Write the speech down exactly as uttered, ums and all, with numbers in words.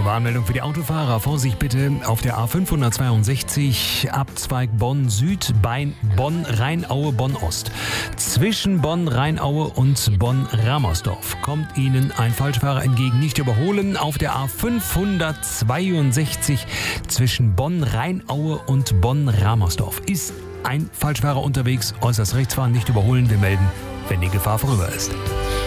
Achtung, Warnmeldung für die Autofahrer. Vorsicht bitte auf der A fünfhundertzweiundsechzig, Abzweig Bonn Süd bei Bonn-Rheinaue, Bonn-Ost. Zwischen Bonn-Rheinaue und Bonn-Ramersdorf kommt Ihnen ein Falschfahrer entgegen. Nicht überholen. Auf der A fünfhundertzweiundsechzig zwischen Bonn-Rheinaue und Bonn-Ramersdorf ist ein Falschfahrer unterwegs. Äußerst rechts fahren, nicht überholen. Wir melden, wenn die Gefahr vorüber ist.